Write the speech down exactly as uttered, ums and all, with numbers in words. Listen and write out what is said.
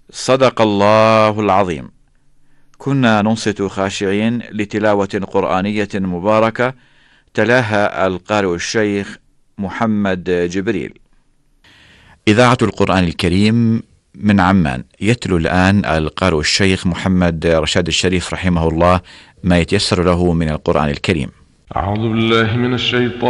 صدق الله العظيم. كنا ننصت خاشعين لتلاوة قرآنية مباركة تلاها القارئ الشيخ محمد جبريل. إذاعة القرآن الكريم من عمان، يتلو الآن القارئ الشيخ محمد رشاد الشريف رحمه الله ما يتيسر له من القرآن الكريم. أعوذ بالله من الشيطان